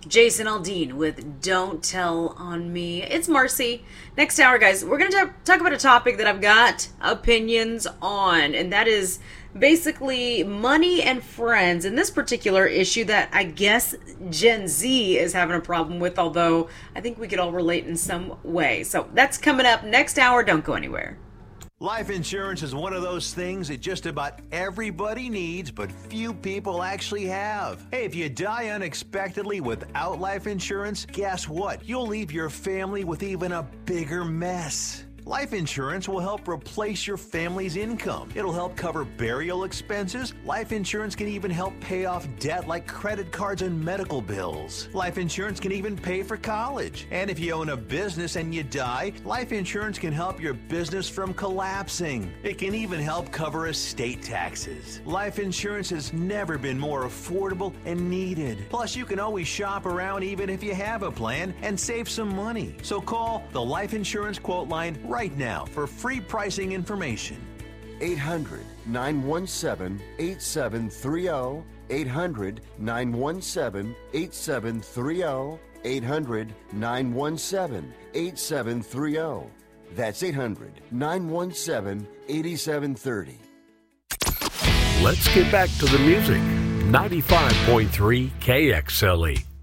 Jason Aldean with Don't Tell on Me. It's Marcy. Next hour, guys, we're going to talk about a topic that I've got opinions on, and that is basically money and friends. And this particular issue that I guess Gen Z is having a problem with, although I think we could all relate in some way. So that's coming up next hour. Don't go anywhere. Life insurance is one of those things that just about everybody needs, but few people actually have. Hey, if you die unexpectedly without life insurance, guess what? You'll leave your family with even a bigger mess. Life insurance will help replace your family's income. It'll help cover burial expenses. Life insurance can even help pay off debt like credit cards and medical bills. Life insurance can even pay for college. And if you own a business and you die, life insurance can help your business from collapsing. It can even help cover estate taxes. Life insurance has never been more affordable and needed. Plus, you can always shop around even if you have a plan and save some money. So call the Life Insurance Quote Line right now for free pricing information. 800-917-8730. 800-917-8730. 800-917-8730. That's 800-917-8730. Let's get back to the music. 95.3 KXLE.